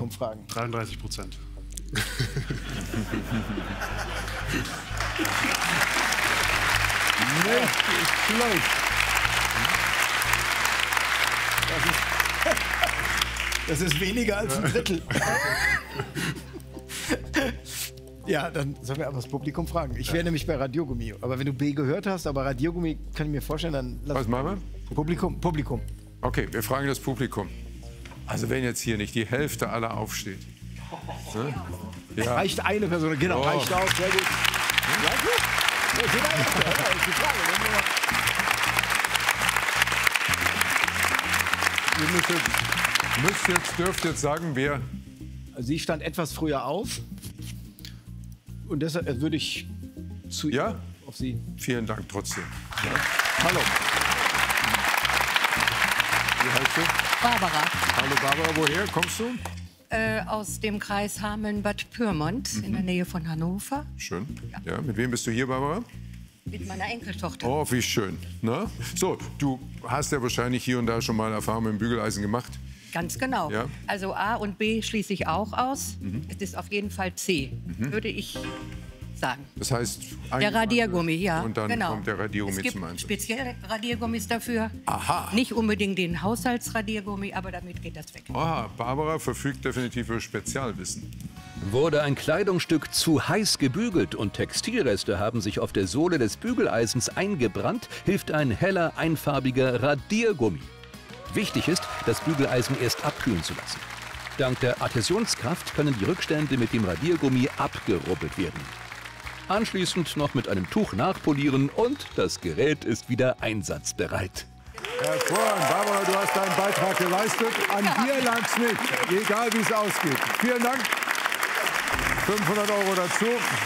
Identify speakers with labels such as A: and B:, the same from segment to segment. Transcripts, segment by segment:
A: fragen.
B: 33%.
A: Nicht schlecht. Das ist weniger als ein Drittel. Ja, dann sollen wir aber das Publikum fragen. Ich wäre nämlich bei Radiergummi. Aber wenn du B gehört hast, aber Radiergummi kann ich mir vorstellen, dann lass.
C: Was machen wir?
A: Publikum.
C: Okay, wir fragen das Publikum. Also wenn jetzt hier nicht die Hälfte aller aufsteht. Ne? Ja.
A: Reicht eine Person, genau, reicht aus, sehr gut. Ja, gut. Ja, ist die Frage.
C: Ihr dürft jetzt sagen, wer...
A: Sie stand etwas früher auf. Und deshalb würde ich zu
C: Ja?
A: auf Sie.
C: Vielen Dank trotzdem. Ja.
A: Hallo.
C: Wie heißt du?
D: Barbara,
C: Hallo Barbara, woher kommst du?
D: aus dem Kreis Hameln-Bad Pyrmont in der Nähe von Hannover
C: Schön. Ja, mit wem bist du hier, Barbara?
D: mit meiner Enkeltochter.
C: Oh, wie schön. Na? So, du hast ja wahrscheinlich hier und da schon mal Erfahrung mit dem Bügeleisen gemacht.
D: Ganz genau.
C: Ja.
D: Also A und B schließe ich auch aus. Es ist auf jeden Fall C, würde ich sagen.
C: Das heißt...
D: Der Radiergummi, ja.
C: Und dann
D: genau.
C: kommt der Radiergummi
D: es gibt
C: zum Einsatz.
D: spezielle Radiergummis dafür.
C: Aha.
D: Nicht unbedingt den Haushaltsradiergummi, aber damit geht das weg.
C: Aha, Barbara verfügt definitiv über Spezialwissen.
E: Wurde ein Kleidungsstück zu heiß gebügelt und Textilreste haben sich auf der Sohle des Bügeleisens eingebrannt, hilft ein heller, einfarbiger Radiergummi. Wichtig ist, das Bügeleisen erst abkühlen zu lassen. Dank der Adhäsionskraft können die Rückstände mit dem Radiergummi abgerubbelt werden. Anschließend noch mit einem Tuch nachpolieren und das Gerät ist wieder einsatzbereit.
C: Hervorragend. Barbara, du hast deinen Beitrag geleistet. An dir lag's nicht, egal wie es ausgeht. Vielen Dank. 500 € dazu.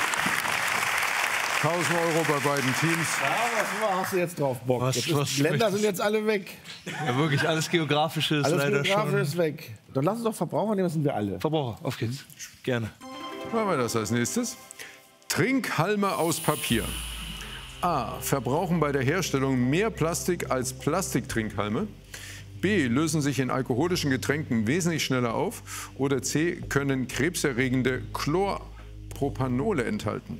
C: 1000 € bei beiden Teams.
A: Ja, was hast du jetzt drauf, Bock?
F: Was
A: Die Länder sind jetzt alle weg.
F: Ja, wirklich, alles Geografische ist
A: Alles
F: leider
A: Geografische
F: schon...
A: ist weg. Dann lass uns doch Verbraucher nehmen, das sind wir alle.
F: Verbraucher, auf geht's. Gerne.
C: Machen wir das als nächstes. Trinkhalme aus Papier. A. Verbrauchen bei der Herstellung mehr Plastik als Plastiktrinkhalme. B. Lösen sich in alkoholischen Getränken wesentlich schneller auf. Oder C. Können krebserregende Chlorpropanole enthalten.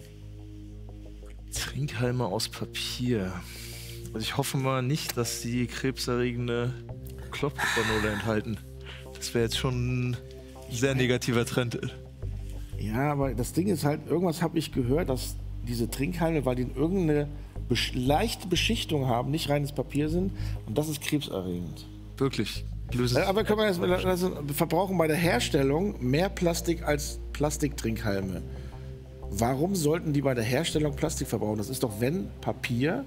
F: Trinkhalme aus Papier. Also ich hoffe mal nicht, dass die krebserregende Chlorpropanole enthalten. Das wäre jetzt schon ein sehr negativer Trend.
A: Ja, aber das Ding ist halt, irgendwas habe ich gehört, dass diese Trinkhalme, weil die irgendeine leichte Beschichtung haben, nicht reines Papier sind. Und das ist krebserregend.
F: Wirklich.
A: Aber können wir jetzt wir verbrauchen bei der Herstellung mehr Plastik als Plastiktrinkhalme. Warum sollten die bei der Herstellung Plastik verbrauchen? Das ist doch, wenn Papier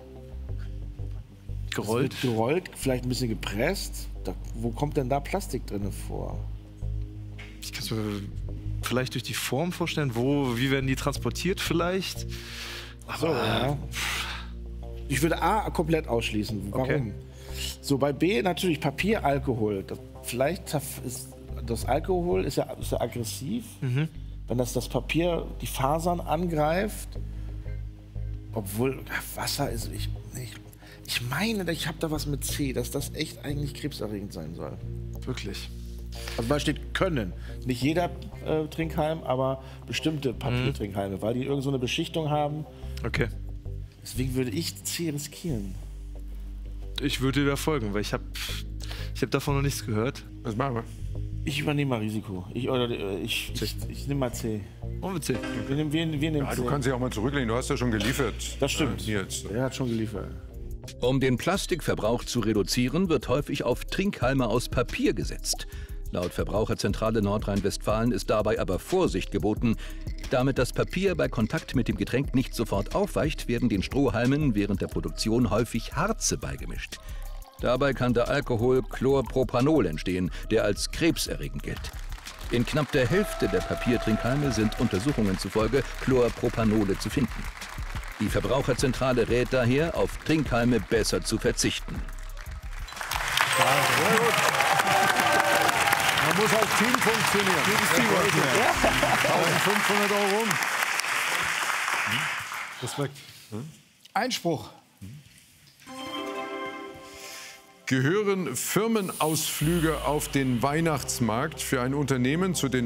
F: Gerollt.
A: gerollt, vielleicht ein bisschen gepresst. Wo kommt denn da Plastik drin vor?
F: Ich kann es mir vielleicht durch die Form vorstellen. Wie werden die transportiert vielleicht?
A: So, ja. Ich würde A komplett ausschließen. Warum?
F: Okay.
A: So, bei B natürlich Papier, Alkohol. Vielleicht ist das Alkohol ist ja aggressiv. Wenn das Papier die Fasern angreift. Obwohl Wasser ist. Ich meine, ich habe da was mit C, dass das echt eigentlich krebserregend sein soll.
F: Wirklich.
A: Also da steht können. Nicht jeder Trinkhalm, aber bestimmte Papiertrinkhalme, weil die irgend so eine Beschichtung haben.
F: Okay.
A: Deswegen würde ich C riskieren.
F: Ich würde dir da folgen, weil ich hab davon noch nichts gehört.
C: Was machen wir?
A: Ich übernehme mal Risiko. Ich nehme mal C.
F: Und mit C.
A: Wir nehmen
C: Ja,
A: C.
C: du kannst dich auch mal zurücklehnen. Du hast ja schon geliefert.
A: Das stimmt.
C: Jetzt.
A: Er hat schon geliefert.
E: Um den Plastikverbrauch zu reduzieren, wird häufig auf Trinkhalme aus Papier gesetzt. Laut Verbraucherzentrale Nordrhein-Westfalen ist dabei aber Vorsicht geboten. Damit das Papier bei Kontakt mit dem Getränk nicht sofort aufweicht, werden den Strohhalmen während der Produktion häufig Harze beigemischt. Dabei kann der Alkohol Chlorpropanol entstehen, der als krebserregend gilt. In knapp der Hälfte der Papiertrinkhalme sind Untersuchungen zufolge Chlorpropanole zu finden. Die Verbraucherzentrale rät daher, auf Trinkhalme besser zu verzichten.
C: Sehr gut. Man muss als Team funktionieren. 1500 €.
B: Respekt.
A: Einspruch.
C: Gehören Firmenausflüge auf den Weihnachtsmarkt für ein Unternehmen zu den